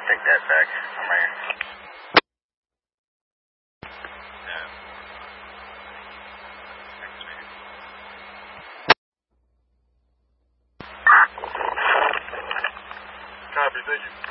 Take that back. I'm right here. Copy, thank you.